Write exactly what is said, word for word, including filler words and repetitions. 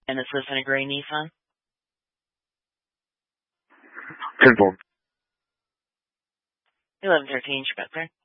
And is this in a gray Nissan? Confirmed. eleven thirteen, Spectre.